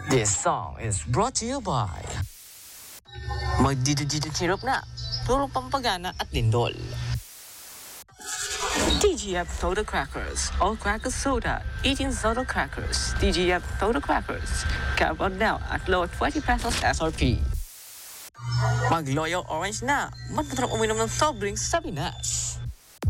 This song is brought to you by Magdididididhirap na, puro pampagana at lindol. TGF Soda Crackers, all crackers soda, eating soda crackers. TGF Soda Crackers, carve out now at low 20 pesos SRP. Mag-Loyal Orange na, mas masarap uminom ng soft drinks sa Pinas.